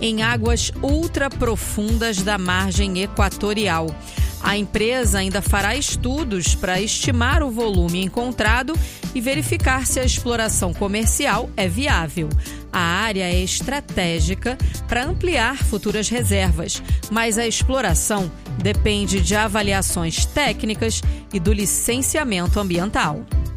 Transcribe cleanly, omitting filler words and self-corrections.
em águas ultraprofundas da margem equatorial. A empresa ainda fará estudos para estimar o volume encontrado e verificar se a exploração comercial é viável. A área é estratégica para ampliar futuras reservas, mas a exploração depende de avaliações técnicas e do licenciamento ambiental.